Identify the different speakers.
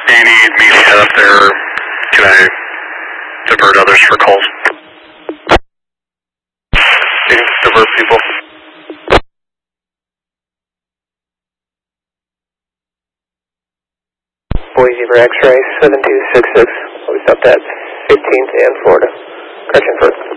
Speaker 1: Do you need me to head up there, or can I divert others for calls? Can you divert people?
Speaker 2: Boise for X-ray 7266. We stopped at 15th and Florida. Correction first.